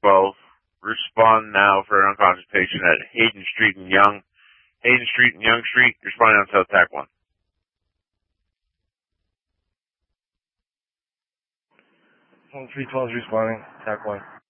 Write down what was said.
12. Respond now for an unconscious patient at Hayden Street and Young. Hayden Street and Young Street. Responding on South TAC 1. 312 is responding. TAC 1.